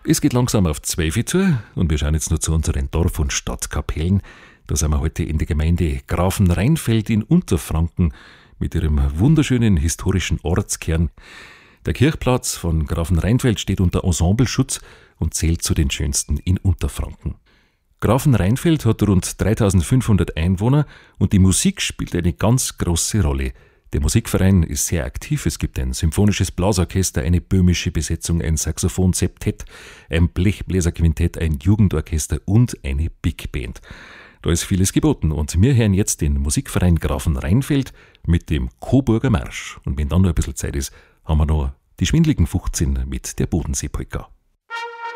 Es geht langsam auf 12 Uhr zu und wir schauen jetzt nur zu unseren Dorf- und Stadtkapellen. Da sind wir heute in der Gemeinde Grafenrheinfeld in Unterfranken mit ihrem wunderschönen historischen Ortskern. Der Kirchplatz von Grafenrheinfeld steht unter Ensembleschutz und zählt zu den schönsten in Unterfranken. Grafenrheinfeld hat rund 3500 Einwohner und die Musik spielt eine ganz große Rolle. Der Musikverein ist sehr aktiv. Es gibt ein symphonisches Blasorchester, eine böhmische Besetzung, ein Saxophon-Septett, ein Blechbläserquintett, ein Jugendorchester und eine Big Band. Da ist vieles geboten und wir hören jetzt den Musikverein Grafenrheinfeld mit dem Coburger Marsch. Und wenn dann noch ein bisschen Zeit ist, haben wir noch die schwindligen 15 mit der Bodensee-Polka.